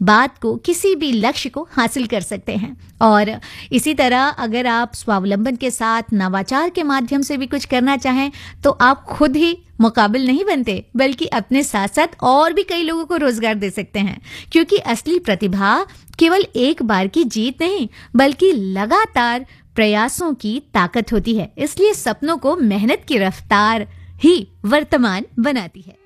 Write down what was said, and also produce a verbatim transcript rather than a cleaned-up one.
बात को, किसी भी लक्ष्य को हासिल कर सकते हैं। और इसी तरह अगर आप स्वावलंबन के साथ नवाचार के माध्यम से भी कुछ करना चाहें तो आप खुद ही मुकाबिल नहीं बनते, बल्कि अपने साथ साथ और भी कई लोगों को रोजगार दे सकते हैं। क्योंकि असली प्रतिभा केवल एक बार की जीत नहीं, बल्कि लगातार प्रयासों की ताकत होती है। इसलिए सपनों को मेहनत की रफ्तार ही वर्तमान बनाती है।